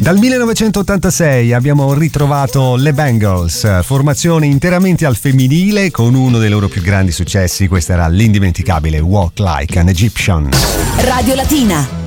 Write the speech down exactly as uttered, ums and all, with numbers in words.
Dal millenovecentottantasei abbiamo ritrovato le Bangles, formazione interamente al femminile con uno dei loro più grandi successi. Questa era l'indimenticabile Walk Like an Egyptian. Radio Latina.